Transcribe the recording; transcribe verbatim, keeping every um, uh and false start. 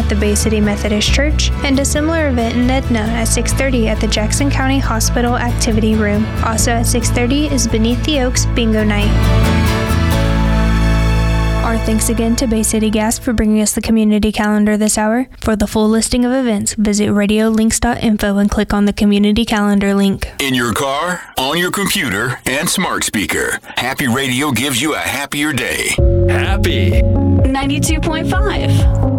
at the Bay City Methodist Church, and a similar event in Edna at six thirty at the Jackson County Hospital Activity Room. Also at six thirty is Beneath the Oaks Bingo Night. Our thanks again to Bay City Gas for bringing us the community calendar this hour. For the full listing of events, visit radio links dot info and click on the community calendar link. In your car, on your computer, and smart speaker, Happy Radio gives you a happier day. Happy ninety-two point five.